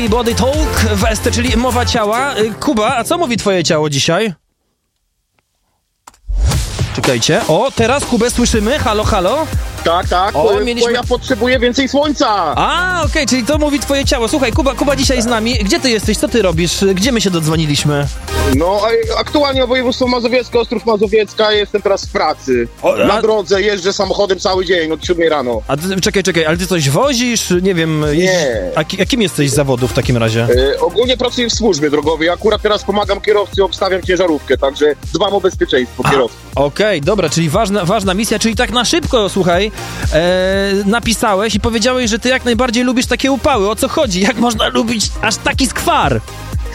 Body Talk w ST, czyli mowa ciała. Kuba, a co mówi twoje ciało dzisiaj? Czekajcie. O, teraz Kubę słyszymy. Halo, halo. Tak. O, Bo ja potrzebuję więcej słońca. A, okej, czyli to mówi twoje ciało. Słuchaj, Kuba dzisiaj z nami. Gdzie ty jesteś? Co ty robisz? Gdzie my się dodzwoniliśmy? No, aktualnie województwo mazowieckie, Ostrów Mazowiecka, jestem teraz w pracy. Na drodze jeżdżę samochodem cały dzień, od 7 rano. A ty, czekaj, ale ty coś wozisz? Nie wiem. Nie. A kim jesteś z zawodu w takim razie? Ogólnie pracuję w służbie drogowej. Akurat teraz pomagam kierowcy, obstawiam ciężarówkę, także dbam o bezpieczeństwo kierowców. Okej, dobra, czyli ważna misja, czyli tak na szybko, słuchaj, napisałeś i powiedziałeś, że ty jak najbardziej lubisz takie upały. O co chodzi? Jak można lubić aż taki skwar?